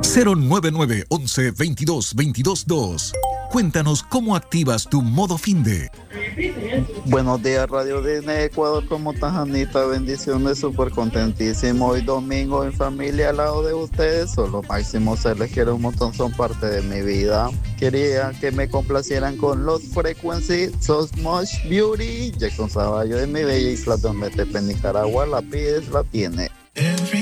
099 11 22 22 2. Cuéntanos cómo activas tu modo finde. Buenos días, Radio Disney Ecuador. ¿Cómo estás, Anita? Bendiciones, súper contentísimo. Hoy domingo en familia al lado de ustedes. Solo máximo, se les quiere un montón, son parte de mi vida. Quería que me complacieran con los Frequency, So Much Beauty. Jackson Saballo de mi bella isla donde te Nicaragua, la pides, la tiene.